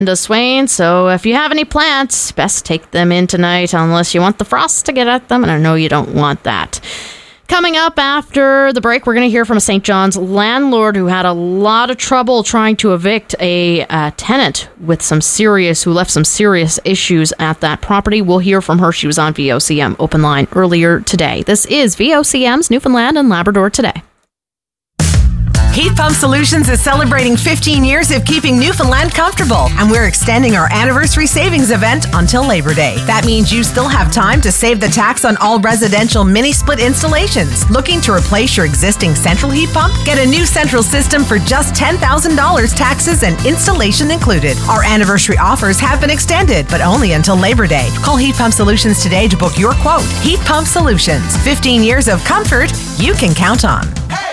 Swain, so if you have any plants, best take them in tonight unless you want the frost to get at them, and I know you don't want that. Coming up after the break, we're going to hear from a St. John's landlord who had a lot of trouble trying to evict a tenant who left some serious issues at that property. We'll hear from her. She was on VOCM Open Line earlier today. This is VOCM's Newfoundland and Labrador Today. Heat Pump Solutions is celebrating 15 years of keeping Newfoundland comfortable, and we're extending our anniversary savings event until Labor Day. That means you still have time to save the tax on all residential mini-split installations. Looking to replace your existing central heat pump? Get a new central system for just $10,000, taxes and installation included. Our anniversary offers have been extended, but only until Labor Day. Call Heat Pump Solutions today to book your quote. Heat Pump Solutions. 15 years of comfort you can count on.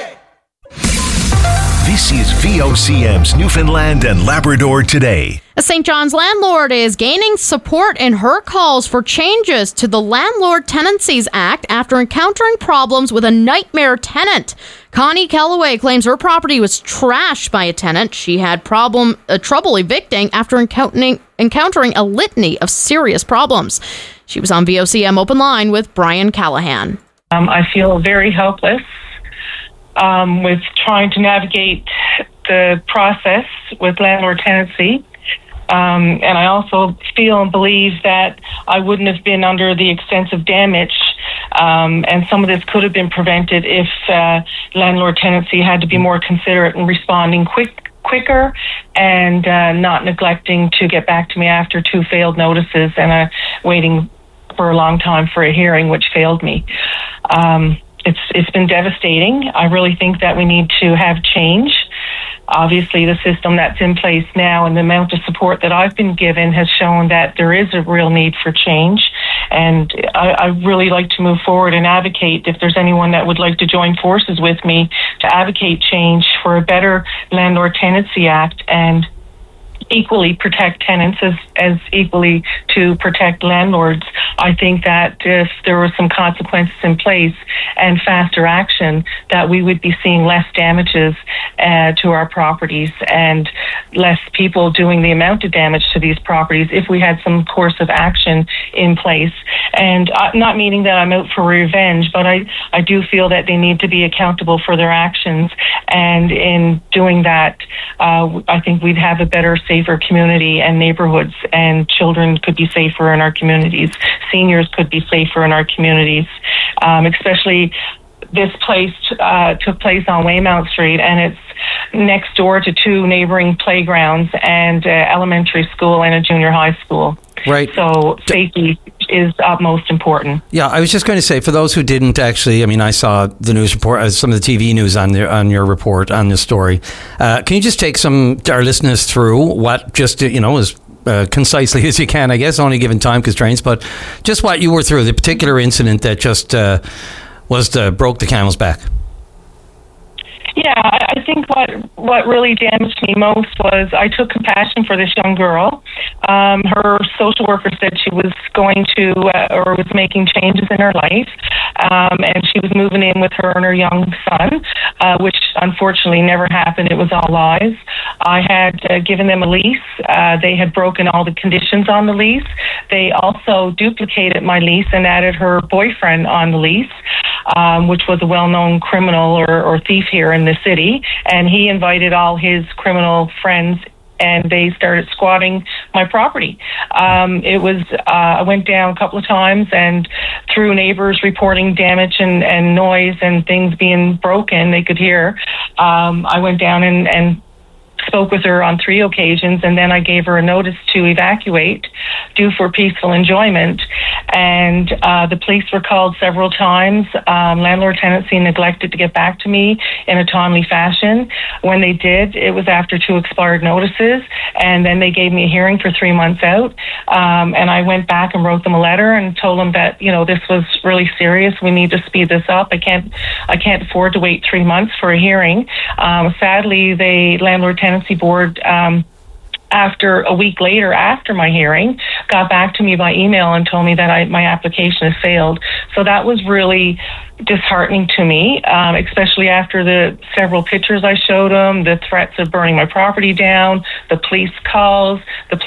This is VOCM's Newfoundland and Labrador Today. A St. John's landlord is gaining support in her calls for changes to the Landlord Tenancies Act after encountering problems with a nightmare tenant. Connie Kellaway claims her property was trashed by a tenant she had trouble evicting after encountering a litany of serious problems. She was on VOCM Open Line with Brian Callahan. I feel very helpless with trying to navigate the process with landlord tenancy. And I also feel and believe that I wouldn't have been under the extensive damage, and some of this could have been prevented if landlord tenancy had to be more considerate in responding quicker and not neglecting to get back to me after 2 failed notices and waiting for a long time for a hearing, which failed me. It's been devastating. I really think that we need to have change. Obviously, the system that's in place now and the amount of support that I've been given has shown that there is a real need for change. And I really like to move forward and advocate, if there's anyone that would like to join forces with me, to advocate change for a better Landlord Tenancy Act and equally protect tenants as equally to protect landlords. I think that if there were some consequences in place and faster action, that we would be seeing less damages to our properties and less people doing the amount of damage to these properties if we had some course of action in place. And not meaning that I'm out for revenge, but I do feel that they need to be accountable for their actions. And in doing that, I think we'd have a better, safer community and neighborhoods, and children could be safer in our communities. Seniors could be safer in our communities, especially this place took place on Waymount Street, and it's next door to 2 neighboring playgrounds and elementary school and a junior high school. Right. So safety is utmost important. Yeah, I was just going to say, for those who didn't actually, I saw the news report, some of the TV news on your report on this story. Can you just take our listeners through what just, as concisely as you can, I guess, only given time constraints, but just what you were through, the particular incident that just broke the camel's back? Yeah, I think what really damaged me most was I took compassion for this young girl. Her social worker said she was going to or was making changes in her life, and she was moving in with her and her young son, which unfortunately never happened. It was all lies. I had given them a lease. They had broken all the conditions on the lease. They also duplicated my lease and added her boyfriend on the lease, which was a well-known criminal or thief here in the city, and he invited all his criminal friends, and they started squatting my property. I went down a couple of times, and through neighbors reporting damage and noise and things being broken, they could hear. I went down and spoke with her on 3 occasions, and then I gave her a notice to evacuate due for peaceful enjoyment. And the police were called several times. Landlord tenancy neglected to get back to me in a timely fashion. When they did, it was after 2 expired notices, and then they gave me a hearing for 3 months out. And I went back and wrote them a letter and told them that, this was really serious. We need to speed this up. I can't afford to wait 3 months for a hearing. Sadly, the Landlord Tenancy Board, after a week later, after my hearing, got back to me by email and told me that my application has failed. So that was really disheartening to me, especially after the several pictures I showed them, the threats of burning my property down, the police calls. The